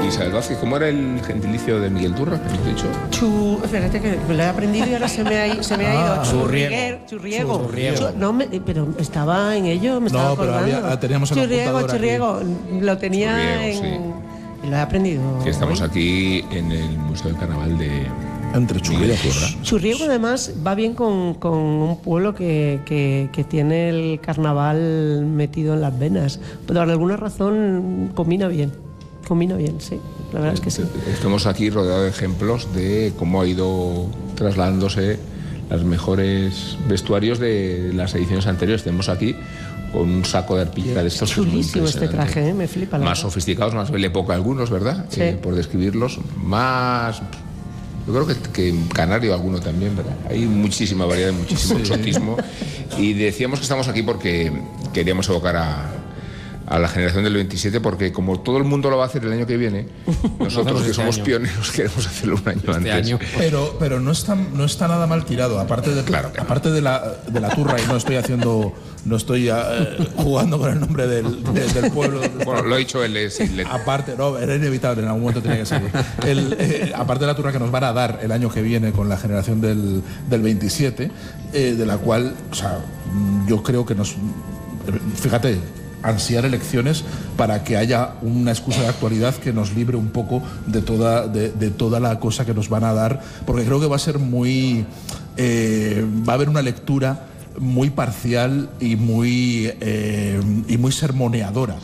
Isabel Vázquez, ¿cómo era el gentilicio de Miguel Turra, que hemos dicho? Espérate que me lo he aprendido y ahora se me ha ido. Churriego. Pero estaba en ello, me estaba acordando. Pero teníamos el Churriego. Lo tenía y lo he aprendido. Que estamos aquí en el Museo del Carnaval de... Entre Churriego y Turra. Churriego además va bien con un pueblo que tiene el carnaval metido en las venas. Pero por alguna razón combina bien, sí. La verdad es que sí. Estamos aquí rodeados de ejemplos de cómo ha ido trasladándose los mejores vestuarios de las ediciones anteriores. Tenemos aquí con un saco de arpillera de estos. Chulísimo este traje, me flipa. Más sofisticados, más de la época algunos, ¿verdad? Sí. Por describirlos. Más... Yo creo que en canario alguno también, ¿verdad? Hay muchísima variedad, muchísimo exotismo. Y decíamos que estamos aquí porque queríamos evocar a la generación del 27, porque como todo el mundo lo va a hacer el año que viene, nosotros que somos pioneros queremos hacerlo un año antes. Pero no está nada mal tirado, aparte de la turra, y no estoy jugando con el nombre del pueblo. Bueno, lo ha dicho él. Aparte, no, era inevitable, en algún momento tenía que salir. Aparte de la turra que nos van a dar el año que viene con la generación del 27, de la cual, o sea, yo creo que fíjate, ansiar elecciones para que haya una excusa de actualidad que nos libre un poco de toda la cosa que nos van a dar, porque creo que va a ser va a haber una lectura muy parcial y muy sermoneadora